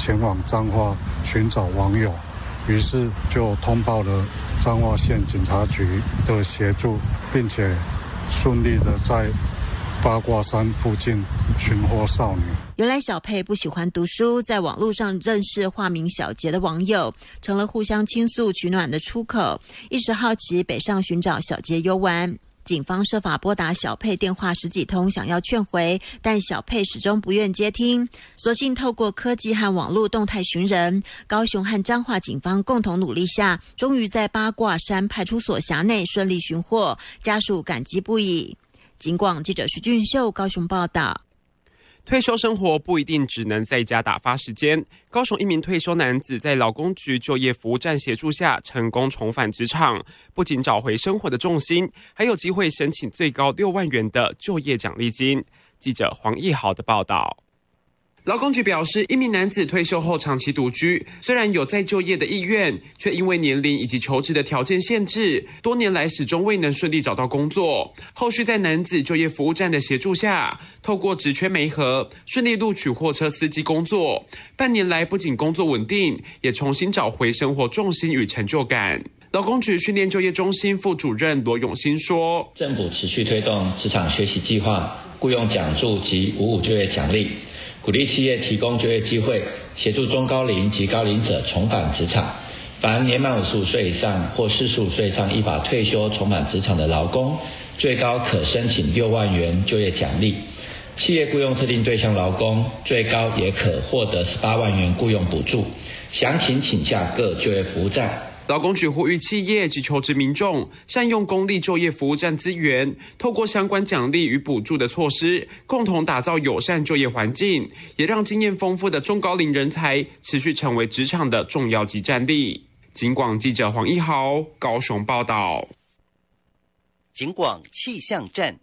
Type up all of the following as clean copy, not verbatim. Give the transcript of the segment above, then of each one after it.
前往彰化寻找网友，于是就通报了彰化县警察局的协助，并且顺利的在八卦山附近寻获少女。 原来小佩不喜欢读书，在网络上认识化名小杰的网友，成了互相倾诉取暖的出口。一时好奇，北上寻找小杰游玩。警方设法拨打小佩电话10几通，想要劝回，但小佩始终不愿接听，索性透过科技和网络动态寻人。高雄和彰化警方共同努力下，终于在八卦山派出所辖内顺利寻获，家属感激不已。警广记者徐俊秀高雄报道。 退休生活不一定只能在家打发时间。高雄一名退休男子在劳工局就业服务站协助下，成功重返职场，不仅找回生活的重心，还有机会申请最高6万元的就业奖励金。记者黄义豪的报道。劳工局表示，一名男子退休后长期独居，虽然有再就业的意愿，却因为年龄以及求职的条件限制，多年来始终未能顺利找到工作。后续在男子就业服务站的协助下，透过职缺媒合，顺利录取货车司机工作。半年来不仅工作稳定，也重新找回生活重心与成就感。劳工局训练就业中心副主任罗永新说， 政府持续推动职场学习计划、雇用奖助及55就业奖励，鼓励企业提供就业机会，协助中高龄及高龄者重返职场。凡年满55岁以上或45岁以上依法退休重返职场的劳工，最高可申请6万元就业奖励。企业雇用特定对象劳工，最高也可获得18万元雇用补助。详情请下各就业服务站。 劳工局呼吁企业及求职民众善用公立就业服务站资源，透过相关奖励与补助的措施，共同打造友善就业环境，也让经验丰富的中高龄人才持续成为职场的重要级战力。警广记者黄一豪高雄报道。 警广气象站。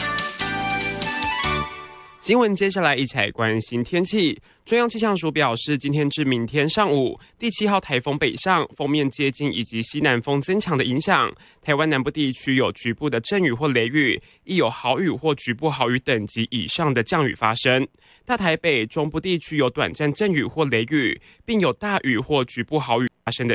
新闻接下来一起来关心天气。中央气象署表示，今天至明天上午，第7号台风北上，锋面接近以及西南风增强的影响，台湾南部地区有局部的阵雨或雷雨，亦有豪雨或局部豪雨等级以上的降雨发生。大台北、中部地区有短暂阵雨或雷雨，并有大雨或局部豪雨发生的。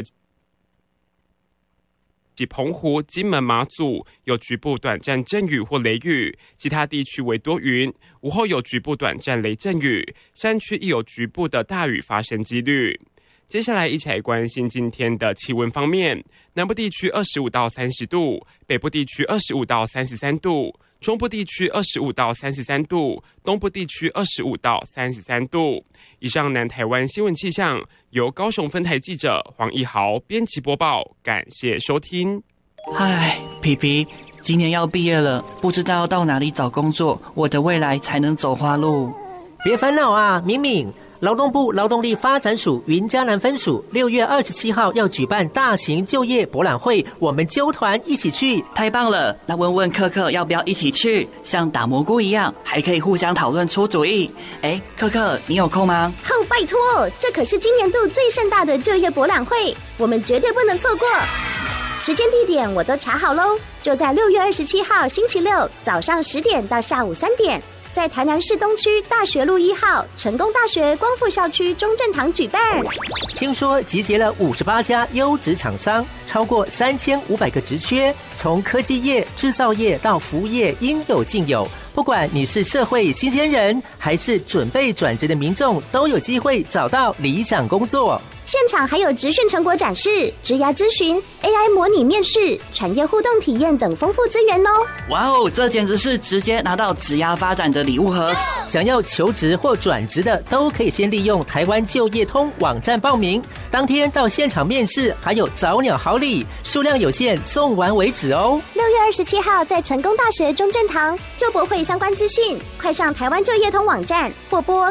及澎湖、金门、马祖有局部短暂阵雨或雷雨，其他地区为多云，午后有局部短暂雷阵雨，山区亦有局部的大雨发生几率。接下来一起来关心今天的气温方面，南部地区25到30度，北部地区25到33度，中部地区25到33度，东部地区25到33度。以上南台湾新闻气象由高雄分台记者黄一豪编辑播报，感谢收听。 嗨，皮皮，今年要毕业了，不知道到哪里找工作，我的未来才能走花路。 别烦恼啊，敏敏。劳动部劳动力发展署云嘉南分署6月27号要举办大型就业博览会，我们纠团一起去。 太棒了，那问问克克要不要一起去，像打蘑菇一样，还可以互相讨论出主意。克克，你有空吗？ 拜托，这可是今年度最盛大的就业博览会，我们绝对不能错过。时间地点我都查好咯，就在6月27号星期六早上10点到下午3点，在台南市东区大学路1号成功大学光复校区中正堂举办。 听说集结了58家优质厂商，超过3500个职缺，从科技业、制造业到服务业应有尽有。不管你是社会新鲜人，还是准备转职的民众，都有机会找到理想工作。 现场还有职训成果展示、职涯咨询、AI 模拟面试、产业互动体验等丰富资源哦！ 哇哦，这简直是直接拿到职涯发展的礼物盒。 想要求职或转职的，都可以先利用台湾就业通网站报名，当天到现场面试，还有早鸟好礼，数量有限，送完为止哦。 6月27号在成功大学中正堂就博会相关资讯，快上台湾就业通网站或拨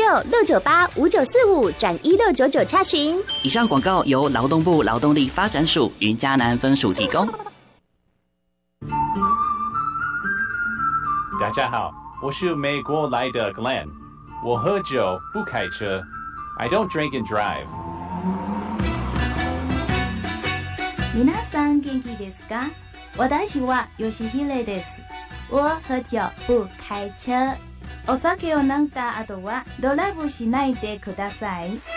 06-698-5945-1699查询。 以上广告由劳动部劳动力发展署云嘉南分署提供。 大家好，我是美国来的 Glenn， 我喝酒不开车 I don't drink and drive。 皆さん元気ですか？私は吉秀です。我喝酒不開車。お酒を飲んだ後はドライブしないでください。